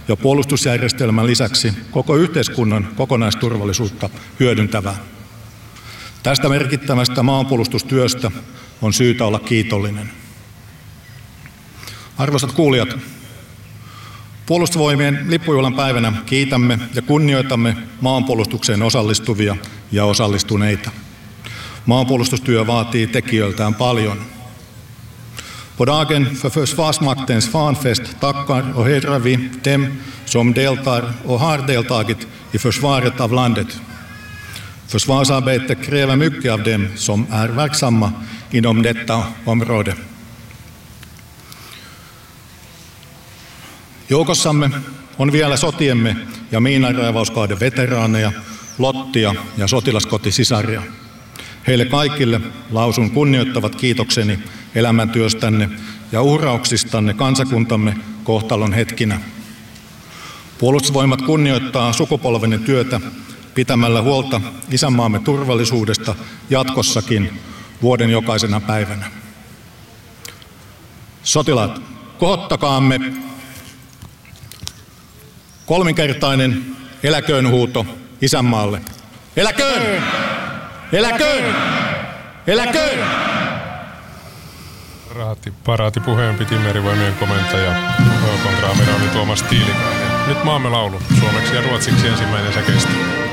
ja puolustusjärjestelmän lisäksi koko yhteiskunnan kokonaisturvallisuutta hyödyntävää. Tästä merkittävästä maanpuolustustyöstä on syytä olla kiitollinen. Arvoisat kuulijat, Puolustusvoimien lippujuhlan päivänä kiitämme ja kunnioitamme maanpuolustukseen osallistuvia ja osallistuneita. Maanpuolustustyö vaatii tekijöiltään paljon. På dagen för Försvarsmaktens fanfest tackar och hedrar vi dem som deltar och har deltagit i försvaret av landet. Försvarsarbete kräver mycket av dem som är verksamma inom detta område. Joukossamme on vielä sotiemme ja miinanraivauskauden veteraaneja, lottia ja sotilaskotisisaria. Heille kaikille lausun kunnioittavat kiitokseni elämäntyöstänne ja uhrauksistanne kansakuntamme kohtalon hetkinä. Puolustusvoimat kunnioittaa sukupolvenne työtä pitämällä huolta isänmaamme turvallisuudesta jatkossakin vuoden jokaisena päivänä. Sotilaat, kohottakaamme kolminkertainen eläköön huuto isänmaalle. Eläköön! Eläköön! Eläköön! Paraatipuheen piti Merivoimien komentaja kontraamiraali Tuomas Tiilikainen. Nyt maamme laulu suomeksi ja ruotsiksi ensimmäinen säkeistö.